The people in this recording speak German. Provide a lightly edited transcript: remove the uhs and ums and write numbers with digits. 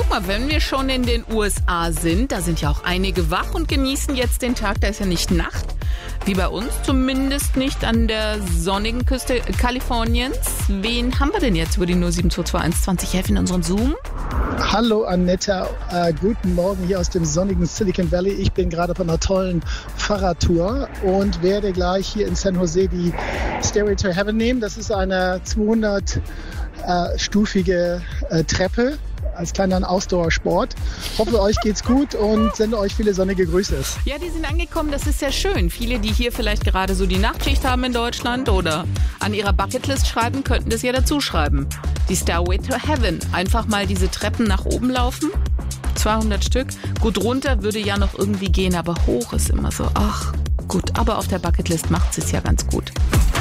guck mal, wenn wir schon in den USA sind, da sind ja auch einige wach und genießen jetzt den Tag. Da ist ja nicht Nacht, wie bei uns, zumindest nicht an der sonnigen Küste Kaliforniens. Wen haben wir denn jetzt über die 07221 11 in unseren Zoom? Hallo Annetta, guten Morgen hier aus dem sonnigen Silicon Valley. Ich bin gerade auf einer tollen Fahrradtour und werde gleich hier in San Jose die Stairway to Heaven nehmen. Das ist eine 200-stufige Treppe als kleiner Ausdauersport. Hoffe, euch geht's gut und sende euch viele sonnige Grüße. Ja, die sind angekommen, das ist sehr schön. Viele, die hier vielleicht gerade so die Nachtschicht haben in Deutschland oder an ihrer Bucketlist schreiben, könnten das ja dazu schreiben. Die Stairway to Heaven. Einfach mal diese Treppen nach oben laufen. 200 Stück. Gut, runter würde ja noch irgendwie gehen, aber hoch ist immer so, ach gut. Aber auf der Bucketlist macht es ja ganz gut.